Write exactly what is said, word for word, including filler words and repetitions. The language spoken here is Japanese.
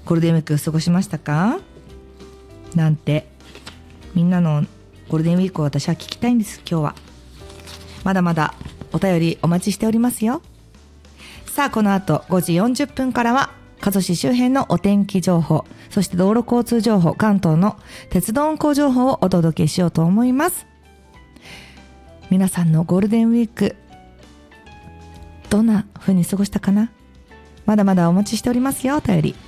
ゴールデンウィーク過ごしましたかなんて、みんなのゴールデンウィークを私は聞きたいんです。今日はまだまだお便りお待ちしておりますよ。さあ、この後ごじよんじゅっぷんからは加須市周辺のお天気情報、そして道路交通情報、関東の鉄道運行情報をお届けしようと思います。皆さんのゴールデンウィークどんな風に過ごしたかな。まだまだお待ちしておりますよ、お便り。